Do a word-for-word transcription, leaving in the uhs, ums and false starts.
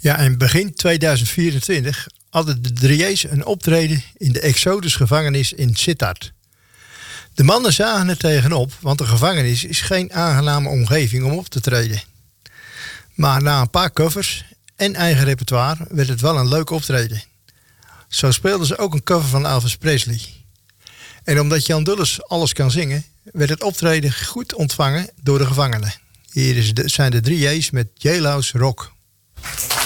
Ja, en begin tweeduizend vierentwintig hadden de drieërs een optreden in de Exodus gevangenis in Sittard. De mannen zagen er tegenop, want de gevangenis is geen aangename omgeving om op te treden. Maar na een paar covers en eigen repertoire werd het wel een leuk optreden. Zo speelden ze ook een cover van Elvis Presley. En omdat Jan Dulles alles kan zingen, werd het optreden goed ontvangen door de gevangenen. Hier is de, zijn de drieërs met Jailhouse Rock.